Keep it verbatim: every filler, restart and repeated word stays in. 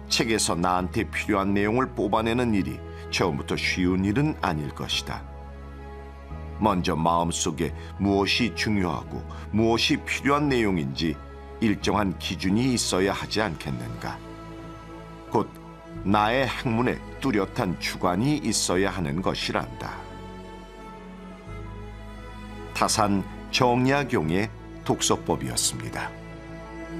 책에서 나한테 필요한 내용을 뽑아내는 일이 처음부터 쉬운 일은 아닐 것이다. 먼저 마음속에 무엇이 중요하고 무엇이 필요한 내용인지 일정한 기준이 있어야 하지 않겠는가. 곧 나의 학문에 뚜렷한 주관이 있어야 하는 것이란다. 타산 정약용의 독서법이었습니다.